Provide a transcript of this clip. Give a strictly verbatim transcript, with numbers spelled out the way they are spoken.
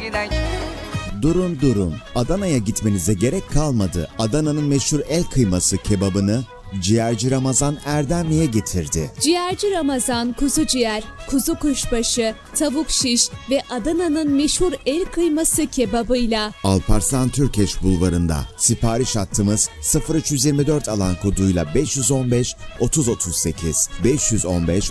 iğrenç. Durun durun, Adana'ya gitmenize gerek kalmadı. Adana'nın meşhur el kıyması kebabını Ciğerci Ramazan Erdemli'ye getirdi. Ciğerci Ramazan kuzu ciğer, kuzu kuşbaşı, tavuk şiş ve Adana'nın meşhur el kıyması kebabıyla Alparslan Türkeş Bulvarı'nda. Sipariş hattımız sıfır üç yirmi dört alan koduyla beş yüz on beş otuz otuz sekiz beş yüz on beş